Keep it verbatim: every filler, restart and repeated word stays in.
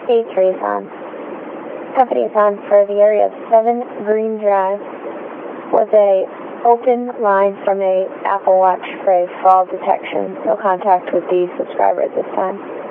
Hey Teresa. Company is on for the area of seven Green Drive with a open line from a Apple Watch for a fall detection. No contact with the subscriber at this time.